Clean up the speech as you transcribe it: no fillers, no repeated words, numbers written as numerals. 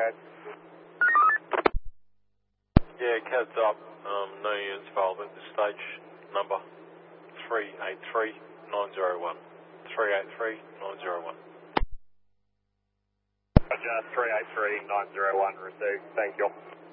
ahead. Yeah, CAD's up. No units available at this stage. Number 383901. 383901. Roger, 383901 received. Thank you.